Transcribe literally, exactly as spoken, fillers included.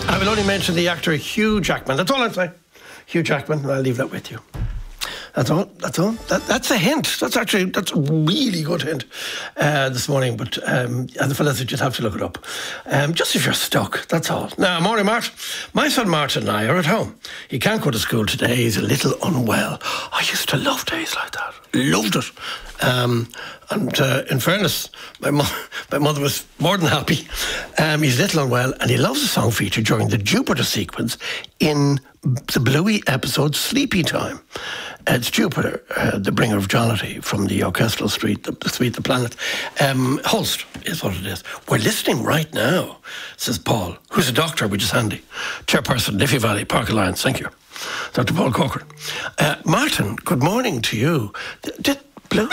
I will only mention the actor Hugh Jackman. That's all I'm saying. Hugh Jackman, and I'll leave that with you. That's all. That's all. That, that's a hint. That's actually that's a really good hint uh, this morning. But um, and the fellas, you'd have to look it up. Um, just if you're stuck, that's all. Now, morning, Mart. My son Martin and I are at home. He can't go to school today. He's a little unwell. I used to love days like that. Loved it. Um, and uh, in fairness, my, mo- my mother was more than happy. Um, he's a little unwell, and he loves a song featured during the Jupiter sequence in the Bluey episode Sleepy Time. It's Jupiter, uh, the bringer of jollity from the orchestral suite, the, the suite, the planet. Um, Holst is what it is. We're listening right now, says Paul, who's a doctor, which is handy. Chairperson, Liffey Valley Park Alliance. Thank you. Doctor Paul Corcoran. Uh, Martin, good morning to you. Did,